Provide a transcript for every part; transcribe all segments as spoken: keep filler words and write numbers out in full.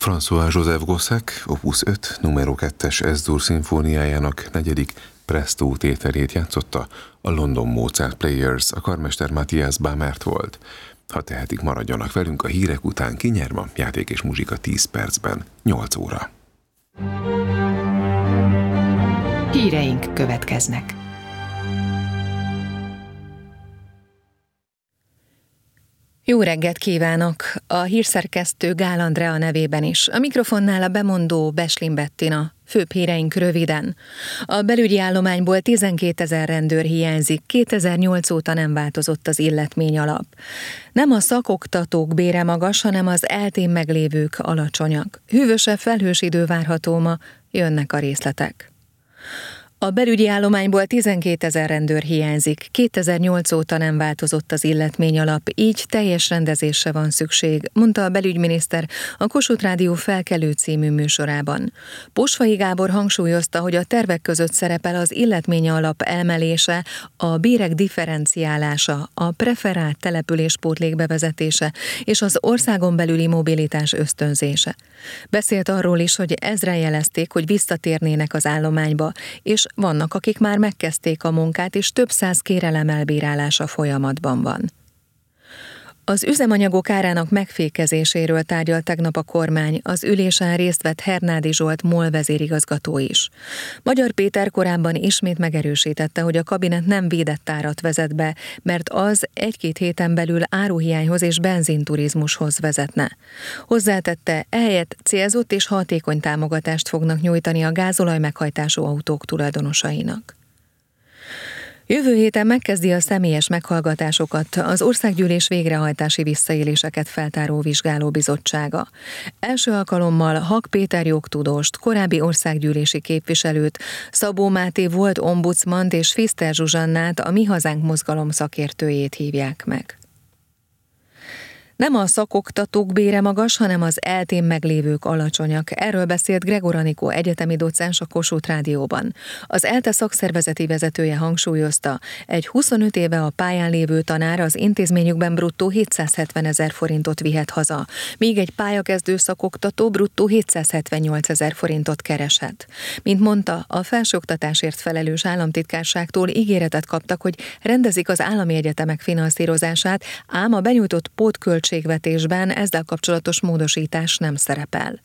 François-Joseph Gossec Opus öt numero kettes Es-dur szimfóniájának negyedik Presto tételét játszotta a London Mozart Players, a karmester Matthias Bamert volt. Ha tehetik, maradjanak velünk, a hírek után kinyer ma játék és muzsika tíz percben, nyolc óra. Híreink következnek. Jó reggelt kívánok! A hírszerkesztő Gál Andrea nevében is. A mikrofonnál a bemondó Beslin Bettina. Főbb híreink röviden. A belügyi állományból tizenkétezer rendőr hiányzik, kétezer-nyolc óta nem változott az illetmény alap. Nem a szakoktatók bére magas, hanem az eltén meglévők alacsonyak. Hűvösebb, felhős idő várható ma, jönnek a részletek. A belügyi állományból tizenkétezer rendőr hiányzik, kétezer-nyolc óta nem változott az illetmény alap, így teljes rendezésre van szükség, mondta a belügyminiszter a Kossuth Rádió Felkelő című műsorában. Posvai Gábor hangsúlyozta, hogy a tervek között szerepel az illetmény alap emelése, a bérek differenciálása, a preferált településpótlék bevezetése és az országon belüli mobilitás ösztönzése. Beszélt arról is, hogy ezren jelezték, hogy visszatérnének az állományba, és vannak, akik már megkezdték a munkát, és több száz kérelem elbírálása folyamatban van. Az üzemanyagok árának megfékezéséről tárgyalt tegnap a kormány, az ülésen részt vett Hernádi Zsolt MOL vezérigazgató is. Magyar Péter korábban ismét megerősítette, hogy a kabinet nem védett árat vezet be, mert az egy-két héten belül áruhiányhoz és benzinturizmushoz vezetne. Hozzátette, ehelyett célzott és hatékony támogatást fognak nyújtani a gázolaj meghajtású autók tulajdonosainak. Jövő héten megkezdi a személyes meghallgatásokat az Országgyűlés végrehajtási visszaéléseket feltáró vizsgálóbizottsága. Első alkalommal Hak Péter jogtudóst, korábbi országgyűlési képviselőt, Szabó Máté volt ombudsmant és Fiszter Zsuzsannát, a Mi Hazánk mozgalom szakértőjét hívják meg. Nem a szakoktatók bére magas, hanem az eltén meglévők alacsonyak. Erről beszélt Gregor Anikó egyetemi docens a Kossuth Rádióban. Az ELTE szakszervezeti vezetője hangsúlyozta, egy huszonöt éve a pályán lévő tanár az intézményükben bruttó hétszázhetvenezer forintot vihet haza, míg egy pályakezdő szakoktató bruttó hétszázhetvennyolcezer forintot kereshet. Mint mondta, a felsőoktatásért felelős államtitkárságtól ígéretet kaptak, hogy rendezik az állami egyetemek finanszírozását, ám a benyújtott pótköltség költségvetésben ezzel kapcsolatos módosítás nem szerepel.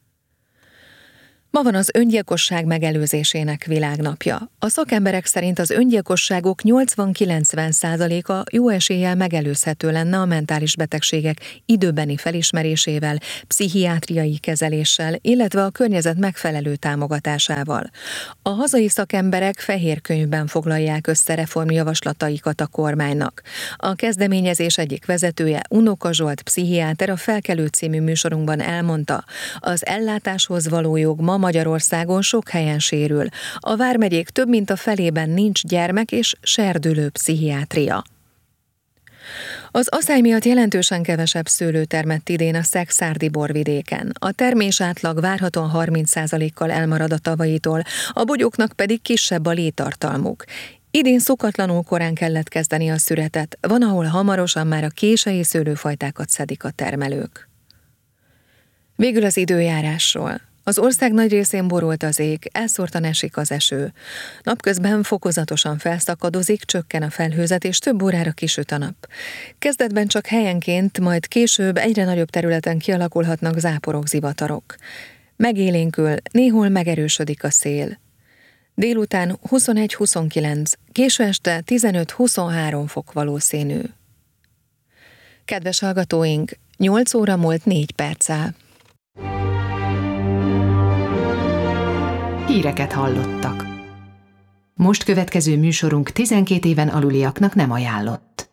Ma van az öngyilkosság megelőzésének világnapja. A szakemberek szerint az öngyilkosságok nyolcvan-kilencven százaléka jó eséllyel megelőzhető lenne a mentális betegségek időbeni felismerésével, pszichiátriai kezeléssel, illetve a környezet megfelelő támogatásával. A hazai szakemberek fehér könyvben foglalják össze reformjavaslataikat a kormánynak. A kezdeményezés egyik vezetője, Unoka Zsolt pszichiáter a Felkelő című műsorunkban elmondta, az ellátáshoz való jog ma Magyarországon sok helyen sérül. A vármegyék több mint a felében nincs gyermek és serdülő pszichiátria. Az aszály miatt jelentősen kevesebb szőlő termett idén a szekszárdi borvidéken. A termés átlag várhatóan harminc százalékkal elmarad a tavalyitól, a bogyóknak pedig kisebb a léttartalmuk. Idén szokatlanul korán kellett kezdeni a szüretet, van, ahol hamarosan már a kései szőlőfajtákat szedik a termelők. Végül az időjárásról. Az ország nagy részén borult az ég, elszórtan esik az eső. Napközben fokozatosan felszakadozik, csökken a felhőzet, és több órára kisüt a nap. Kezdetben csak helyenként, majd később egyre nagyobb területen kialakulhatnak záporok, zivatarok. Megélénkül, néhol megerősödik a szél. Délután huszonegy-huszonkilenc, késő este tizenöt-huszonhárom fok valószínű. Kedves hallgatóink, nyolc óra múlt négy perccel. Híreket hallottak. Most következő műsorunk tizenkét éven aluliaknak nem ajánlott.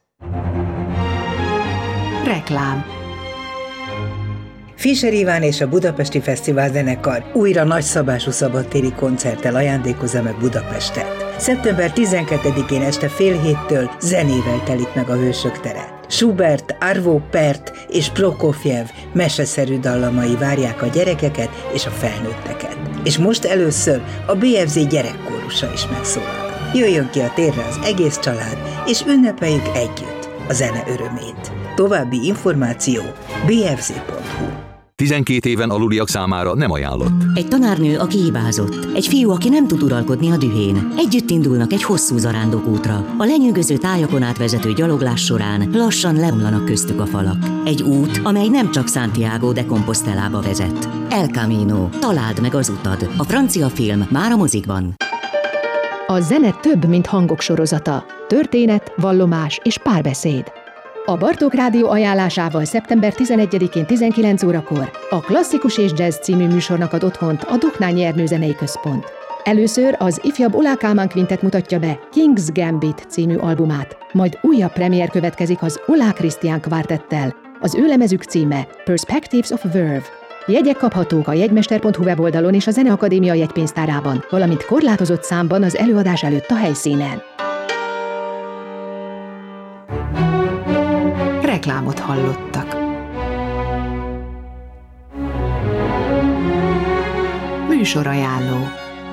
Reklám. Fischer Iván és a Budapesti Fesztivál Zenekar újra nagyszabású szabadtéri koncerttel ajándékozza meg Budapestet. szeptember tizenkettedikén este fél héttől zenével telik meg a Hősök tere. Schubert, Arvo Pärt és Prokofjev meseszerű dallamai várják a gyerekeket és a felnőtteket. És most először a bé ef zé gyerekkórusa is megszólal. Jöjjön ki a térre az egész család, és ünnepeljük együtt a zene örömét. További információ bé ef zé pont hu. tizenkét éven aluliak számára nem ajánlott. Egy tanárnő, aki hibázott. Egy fiú, aki nem tud uralkodni a dühén. Együtt indulnak egy hosszú zarándokútra. A lenyűgöző tájakon átvezető gyaloglás során lassan leomlanak köztük a falak. Egy út, amely nem csak Santiago de Compostelába vezet. El Camino. Találd meg az utad. A francia film már a mozikban. A zene több, mint hangok sorozata. Történet, vallomás és párbeszéd. A Bartók Rádió ajánlásával szeptember tizenegyedikén tizenkilenc órakor a Klasszikus és Jazz című műsornak ad otthont a Doknányi Ernő Zenei Központ. Először az ifjabb Ola Kálmán Quintet mutatja be King's Gambit című albumát, majd újabb premier következik az Ola Krisztián Kvártettel. Az ő lemezük címe Perspectives of Verve. Jegyek kaphatók a jegymester pont hu weboldalon és a Zeneakadémia jegypénztárában, valamint korlátozott számban az előadás előtt a helyszínen. Reklámot hallottak. Műsorajánló.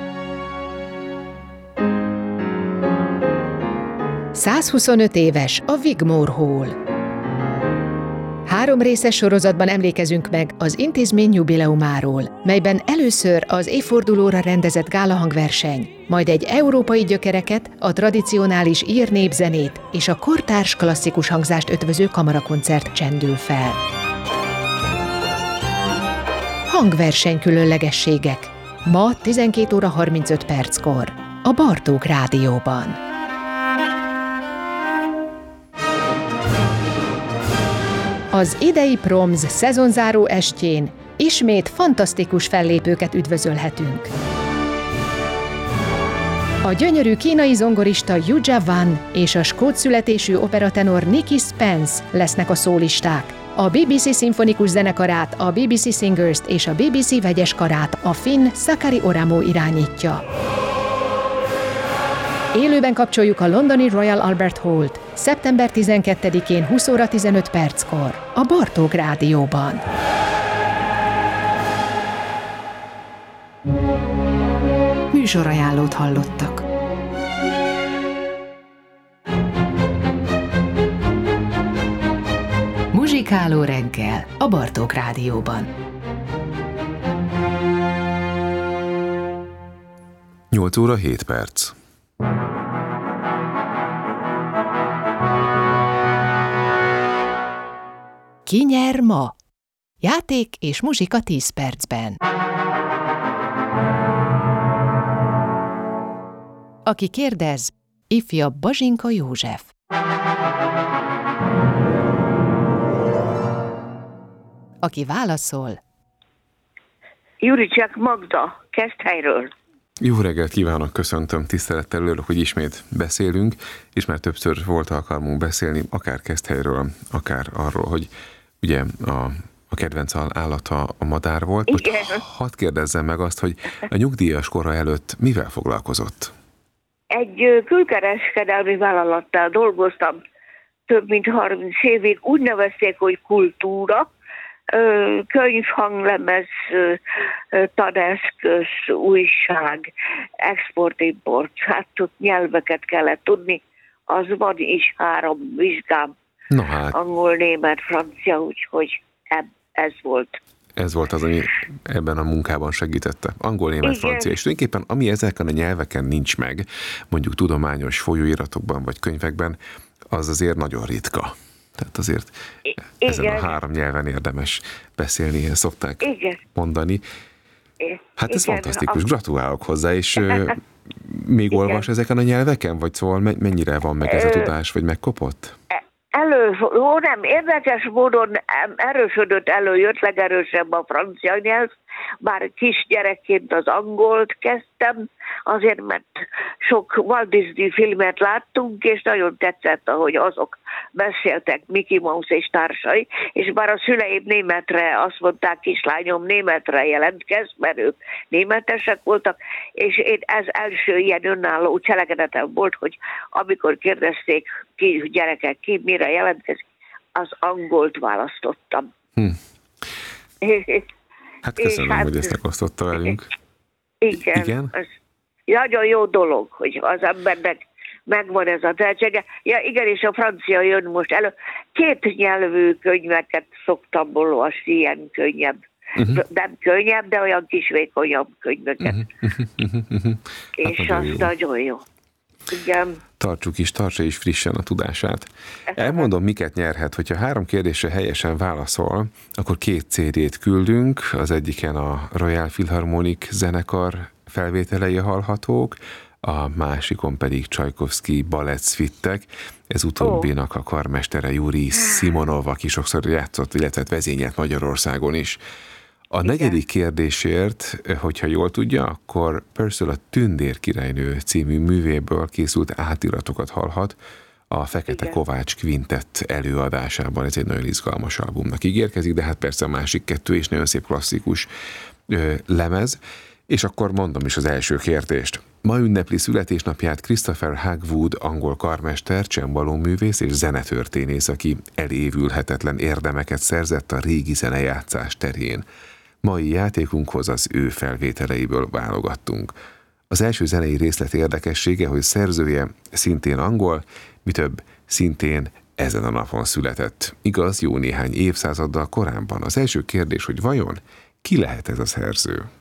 százhuszonöt éves a Wigmore Hall. Három részes sorozatban emlékezünk meg az intézmény jubileumáról, melyben először az évfordulóra rendezett gálahangverseny, majd egy európai gyökereket, a tradicionális ír népzenét és a kortárs klasszikus hangzást ötvöző kamarakoncert csendül fel. Hangverseny különlegességek. Ma tizenkét óra harmincöt perckor. A Bartók Rádióban. Az idei Proms szezonzáró estjén ismét fantasztikus fellépőket üdvözölhetünk. A gyönyörű kínai zongorista Yu Jia Wan és a skót születésű operatenor Nicky Spence lesznek a szólisták. A bé bé cé szimfonikus zenekarát, a bé bé cé Singers-t és a bé bé cé vegyes karát a finn Sakari Oramo irányítja. Élőben kapcsoljuk a londoni Royal Albert Hallt szeptember tizenkettedikén húsz óra tizenöt perckor a Bartók Rádióban. Műsorajánlót hallottak. Muzsikáló reggel a Bartók Rádióban. nyolc óra hét perc. Ki nyer ma? Játék és muzsika tíz percben. Aki kérdez, ifjabb Bazsinka József. Aki válaszol, Juricsák Magda, Keszthelyről. Jó reggelt kívánok, köszöntöm, tisztelettel örülök, hogy ismét beszélünk, és már többször volt alkalmunk beszélni, akár Keszthelyről, akár arról, hogy ugye a, a kedvenc állata a madár volt. Igen. Most hadd kérdezzem meg azt, hogy a nyugdíjas kora előtt mivel foglalkozott? Egy külkereskedelmi vállalattal dolgoztam több mint harminc évig, úgy nevezték, hogy kultúra, könyv, hanglemez, taneszköz, újság, export-import, hát ott nyelveket kellett tudni, az van is három vizsgám, no, hát. angol, német, francia, úgyhogy ez volt. Ez volt az, ami ebben a munkában segítette. Angol, német, Igen. francia, és tulajdonképpen ami ezeken a nyelveken nincs meg, mondjuk tudományos folyóiratokban vagy könyvekben, az azért nagyon ritka. Tehát azért Igen. ezen a három nyelven érdemes beszélni, ilyen szokták Igen. mondani. Hát ez Igen. fantasztikus, gratulálok hozzá, és még Igen. olvas ezeken a nyelveken, vagy szóval mennyire van meg ez a tudás, vagy megkopott? Elő, ó, nem, érdekes módon erősödött, előjött, legerősebb a francia nyelv, bár kisgyerekként az angolt kezdtem, azért, mert sok Walt Disney filmet láttunk, és nagyon tetszett, ahogy azok beszéltek, Mickey Mouse és társai, és bár a szüleim németre, azt mondták, kislányom, németre jelentkezz, mert ők németesek voltak, és én ez első ilyen önálló cselekedetem volt, hogy amikor kérdezték, ki gyerekek, ki mire jelentkezik, az angolt választottam. Hm. Hát köszönöm, hát, hogy ezt megosztotta velünk. Igen, Igen? Ez nagyon jó dolog, hogy az embernek megvan ez a tehetsége. Ja, igen, és a francia jön most elő. Két nyelvű könyveket szoktam olvasni, ilyen könnyebb uh-huh. nem könnyebb, de olyan kis vékonyabb könyveket. Uh-huh. Uh-huh. És hát az jó. Nagyon jó. Igen. Tartsuk is, tartsa is frissen a tudását. Elmondom, miket nyerhet. Hogyha három kérdésre helyesen válaszol, akkor két cé dét küldünk, az egyiken a Royal Philharmonic zenekar felvételei hallhatók, a másikon pedig Csajkovszky balett-szvittek. Ez utóbbinak a karmestere Juri Szimonov, aki sokszor játszott, illetve vezényelt Magyarországon is. A Igen. negyedik kérdésért, hogyha jól tudja, akkor Purcell a Tündér királynő című művéből készült átiratokat hallhat a Fekete Igen. Kovács Quintett előadásában. Ez egy nagyon izgalmas albumnak ígérkezik, de hát persze a másik kettő is nagyon szép klasszikus ö, lemez. És akkor mondom is az első kérdést. Ma ünnepli születésnapját Christopher Hagwood, angol karmester, csembalóművész és zenetörténész, aki elévülhetetlen érdemeket szerzett a régi zenejátszás terén. Mai játékunkhoz az ő felvételeiből válogattunk. Az első zenei részlet érdekessége, hogy szerzője szintén angol, mi több, szintén ezen a napon született. Igaz, jó néhány évszázaddal korábban. Az első kérdés, hogy vajon ki lehet ez a szerző?